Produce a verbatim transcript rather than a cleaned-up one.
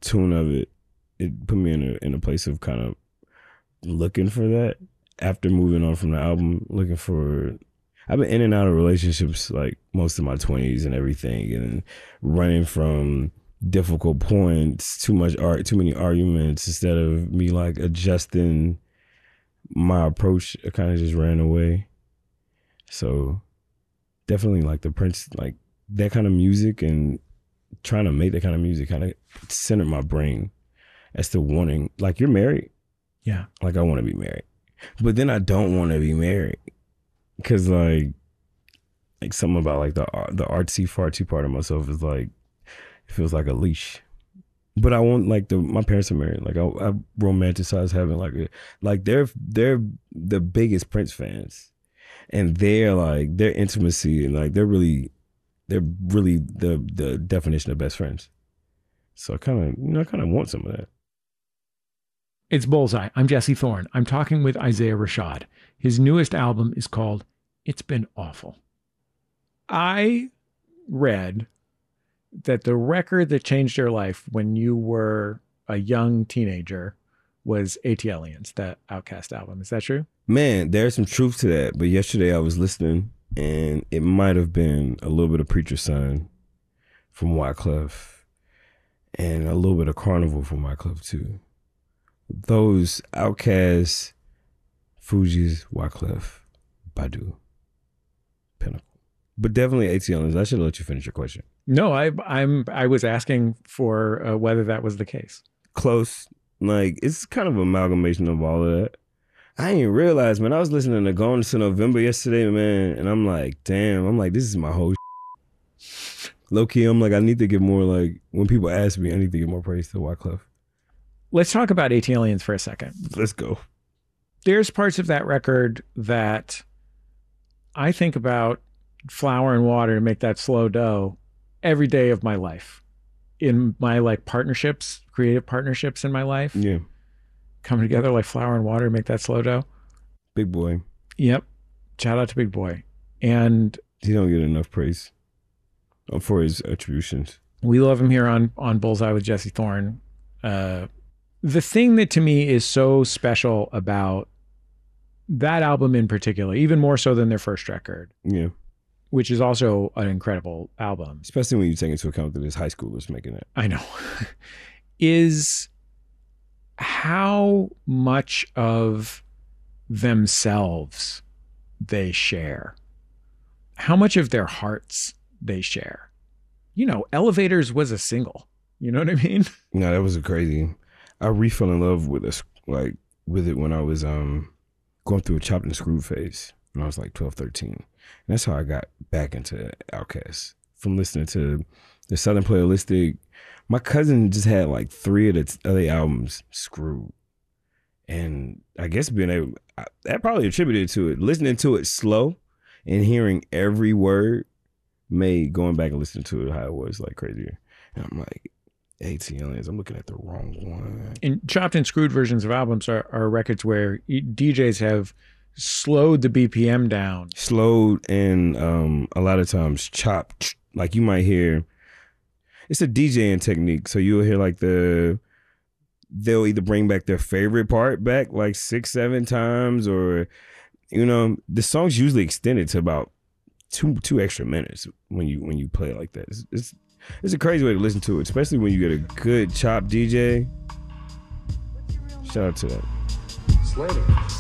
tune of it, it put me in a in a place of kind of looking for that after moving on from the album, looking for. I've been in and out of relationships like most of my twenties and everything, and running from difficult points, too much art, too many arguments. Instead of me like adjusting my approach, I kind of just ran away. So definitely like the Prince, like that kind of music and trying to make that kind of music kind of centered my brain as to wanting, like, you're married. Yeah. Like, I want to be married. But then I don't want to be married. Cause like, like something about like the the artsy fartsy part of myself is like, it feels like a leash. But I want like the my parents are married. Like I, I romanticize having like a, like they're they're the biggest Prince fans, and they're like their intimacy and like they're really they're really the the definition of best friends. So I kind of you know I kind of want some of that. It's Bullseye. I'm Jesse Thorne. I'm talking with Isaiah Rashad. His newest album is called It's Been Awful. I read that the record that changed your life when you were a young teenager was ATLiens, that Outkast album. Is that true? Man, there's some truth to that. But yesterday I was listening and it might have been a little bit of Preacher's Son from Wyclef and a little bit of Carnival from Wyclef too. Those Outkast, Fugees, Wyclef, Badu, Pinnacle. But definitely ATLiens. I should have let you finish your question. No, I I'm I was asking for uh, whether that was the case. Close. Like, it's kind of an amalgamation of all of that. I didn't realize, man, I was listening to Gone to November yesterday, man, and I'm like, damn, I'm like, this is my whole shit. Low key, I'm like, I need to get more, like, when people ask me, I need to get more praise to Wyclef. Let's talk about ATLiens for a second. Let's go. There's parts of that record that I think about flour and water to make that slow dough every day of my life. In my like partnerships, creative partnerships in my life. Yeah. Coming together like flour and water to make that slow dough. Big Boy. Yep. Shout out to Big Boy. And he don't get enough praise for his attributions. We love him here on, on Bullseye with Jesse Thorne. Uh, the thing that to me is so special about that album in particular, even more so than their first record. Yeah. Which is also an incredible album. Especially when you take into account that there's high schoolers making it. I know. Is how much of themselves they share. How much of their hearts they share. You know, Elevators was a single. You know what I mean? No, that was a crazy. I re-fell in love with us, like with it when I was um going through a chopped and screwed phase when I was like twelve, thirteen. And that's how I got back into Outkast, from listening to the Southern Playalistic. My cousin just had like three of the other albums screwed. And I guess being able, I, that probably attributed to it. Listening to it slow and hearing every word made going back and listening to it how it was like crazier. And I'm like, ATLiens, I'm looking at the wrong one. And chopped and screwed versions of albums are, are records where D Js have slowed the B P M down. Slowed and um, a lot of times chopped. Like you might hear, it's a DJing technique. So you'll hear like the, they'll either bring back their favorite part back like six, seven times, or, you know, the song's usually extended to about two two extra minutes when you when you play it like that. It's, it's, it's a crazy way to listen to it, especially when you get a good chop D J. Shout out to that. Slater.